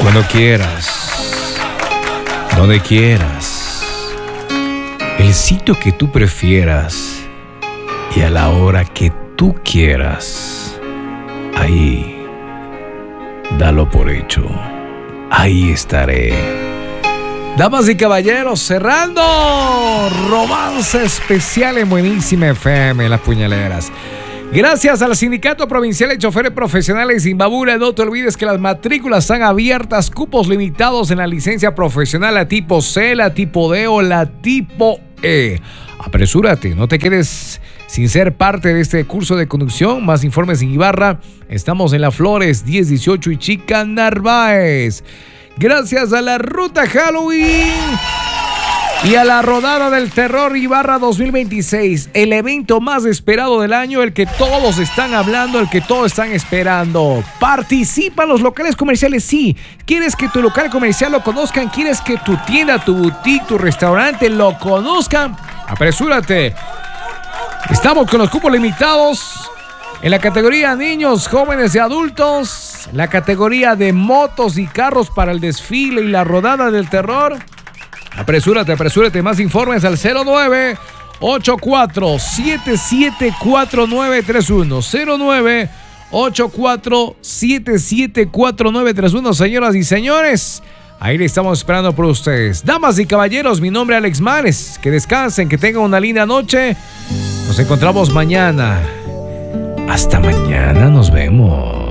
Cuando quieras, donde quieras, el sitio que tú prefieras y a la hora que tú quieras. Ahí, dalo por hecho. Ahí estaré. Damas y caballeros, cerrando Romance Especial en Buenísima FM, Las Puñaleras. Gracias al Sindicato Provincial de Choferes Profesionales Imbabura. No te olvides que las matrículas están abiertas, cupos limitados en la licencia profesional, la tipo C, la tipo D o la tipo E. Apresúrate, no te quedes sin ser parte de este curso de conducción. Más informes en Ibarra. Estamos en Las Flores 1018 y Chica Narváez. Gracias a la Ruta Halloween y a la Rodada del Terror Ibarra 2026, el evento más esperado del año, el que todos están hablando, el que todos están esperando. Participa en los locales comerciales, sí. ¿Quieres que tu local comercial lo conozcan? ¿Quieres que tu tienda, tu boutique, tu restaurante lo conozcan? Apresúrate. Estamos con los cupos limitados en la categoría niños, jóvenes y adultos, la categoría de motos y carros para el desfile y la Rodada del Terror. Apresúrate, más informes al 0984-774931, 0984-774931. Señoras y señores, ahí le estamos esperando por ustedes. Damas y caballeros, mi nombre es Alex Mares. Que descansen, que tengan una linda noche. Nos encontramos mañana. Hasta mañana, nos vemos.